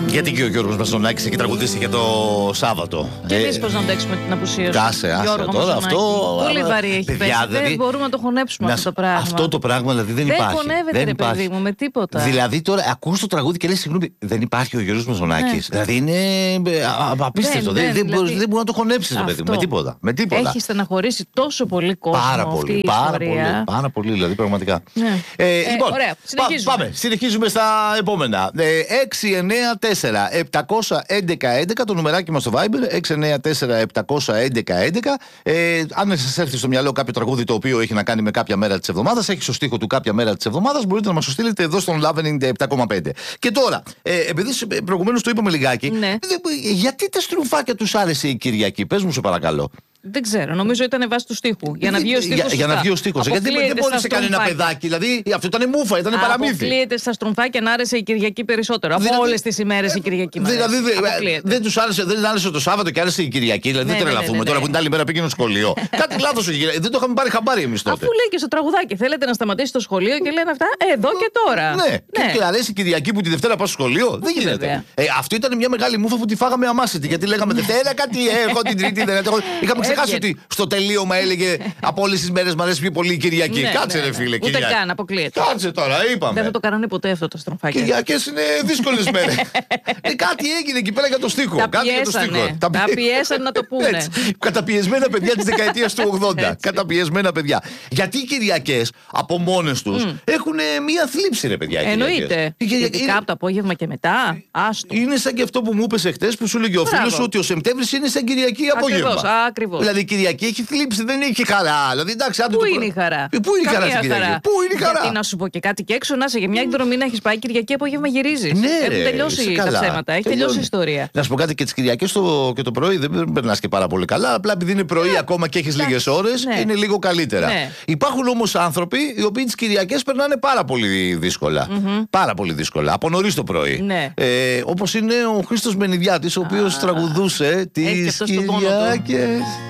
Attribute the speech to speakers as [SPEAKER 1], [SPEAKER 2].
[SPEAKER 1] Γιατί και ο Γιώργος Μαζονάκης έχει τραγουδήσει για το Σάββατο.
[SPEAKER 2] Και εμείς πώς να αντέξουμε την απουσία σου.
[SPEAKER 1] Άσε τώρα αυτό.
[SPEAKER 2] Πολύ βαρύ έχει
[SPEAKER 1] παιδιά,
[SPEAKER 2] πέσει.
[SPEAKER 1] δηλαδή,
[SPEAKER 2] δεν μπορούμε να το χωνέψουμε αυτό το πράγμα.
[SPEAKER 1] Αυτό το πράγμα δηλαδή δεν υπάρχει.
[SPEAKER 2] Δεν χωνεύεται, ρε παιδί μου, με τίποτα.
[SPEAKER 1] Δηλαδή τώρα ακούς το τραγούδι και λες συγγνώμη, δεν υπάρχει ο Γιώργος Μαζονάκης. Δηλαδή είναι απίστευτο. Δεν μπορεί να το χωνέψεις, ρε παιδί μου, με τίποτα.
[SPEAKER 2] Έχει στεναχωρήσει τόσο πολύ κόσμο.
[SPEAKER 1] Πάρα πολύ, δηλαδή πραγματικά.
[SPEAKER 2] Λοιπόν,
[SPEAKER 1] συνεχίζουμε στα επόμενα. 694-711-11 το νουμεράκι μας στο Viber. 694-711-11. Αν σας έρθει στο μυαλό κάποιο τραγούδι το οποίο έχει να κάνει με κάποια μέρα της εβδομάδας, έχει στο στίχο του κάποια μέρα της εβδομάδας, μπορείτε να μας το στείλετε εδώ στον Love 97,5. Και τώρα, επειδή προηγουμένως το είπαμε λιγάκι, γιατί τα στρουφάκια τους άρεσε η Κυριακή? Πες μου, σε παρακαλώ.
[SPEAKER 2] Δεν ξέρω, νομίζω ήταν βάση του στίχου. Για να βγει ο στίχος.
[SPEAKER 1] Για να βγει ο στίχος. Γιατί δεν μπόρεσε κανένα παιδάκι. Δηλαδή αυτό ήταν μούφα, ήταν παραμύθι.
[SPEAKER 2] Αποκλείεται στα στρομφάκια να άρεσε η Κυριακή περισσότερο. Από όλες τις ημέρες η Κυριακή μας.
[SPEAKER 1] Δηλαδή δεν τους άρεσε το Σάββατο και άρεσε η Κυριακή. Δηλαδή δεν τρελαθούμε τώρα που την άλλη μέρα πήγαινε στο σχολείο. Κάτι λάθος. Δεν το είχαμε πάρει χαμπάρι εμείς τότε.
[SPEAKER 2] Αφού λέει και στο τραγουδάκι, θέλετε να σταματήσει το σχολείο και λένε αυτά εδώ και τώρα.
[SPEAKER 1] Ναι, και αρέσει η Κυριακή που τη Δευτέρα πας στο σχολείο. Δεν γίνεται. Αυτό ήταν μια μεγάλη μούφα που τη φάγαμε αμάσιτη. Γιατί λέγαμε Δευτέρα κάτι έχω, την Τρίτη δεν έχω. Είχαμε ξεχάσει ότι στο τελείωμα έλεγε από όλες τις μέρες μου αρέσει πιο πολύ η Κυριακή. Κάτσε ρε φίλε.
[SPEAKER 2] Ούτε καν, αποκλείεται.
[SPEAKER 1] Κάτσε τώρα, είπαμε.
[SPEAKER 2] Δεν θα το κάνανε ποτέ αυτό το στροφάκι.
[SPEAKER 1] Κυριακές είναι δύσκολες μέρες. Κάτι έγινε εκεί πέρα για το στίχο.
[SPEAKER 2] Τα πιέσανε να το πούνε.
[SPEAKER 1] Καταπιεσμένα παιδιά της δεκαετίας του 80. Καταπιεσμένα παιδιά. Γιατί οι Κυριακές από μόνες τους έχουν μία θλίψη, ρε παιδιά.
[SPEAKER 2] Εννοείται. Ειδικά από το απόγευμα και μετά. Άστο.
[SPEAKER 1] Είναι σαν και αυτό που μου είπες εχθές που σου έλεγε ο φίλος σου ότι ο Σεπτέμβρης είναι σαν Κυριακή απόγευμα.
[SPEAKER 2] Ακριβώς.
[SPEAKER 1] Δηλαδή η Κυριακή έχει θλίψη, δεν έχει χαρά. Δηλαδή, εντάξει,
[SPEAKER 2] πού είναι η χαρά?
[SPEAKER 1] Πού είναι η χαρά στην Κυριακή? Πού είναι η χαρά?
[SPEAKER 2] Γιατί να σου πω και κάτι και έξω, να είσαι για μια εκδρομή να έχει πάει Κυριακή απόγευμα γυρίζεις.
[SPEAKER 1] Ναι,
[SPEAKER 2] έχουν τελειώσει τα ψέματα. Έχει τελειώσει η ιστορία.
[SPEAKER 1] Να σου πω κάτι, και τις Κυριακές και το πρωί δεν περνάς και πάρα πολύ καλά. Απλά επειδή είναι πρωί ακόμα και έχεις λίγες ώρες, είναι λίγο καλύτερα. Υπάρχουν όμως άνθρωποι οι οποίοι τις Κυριακές περνάνε πάρα πολύ δύσκολα. Πάρα πολύ δύσκολα. Από νωρίς το πρωί. Όπως είναι ο Χρήστος Μενιδιάτης, ο οποίος τραγουδούσε τις Κυριακές.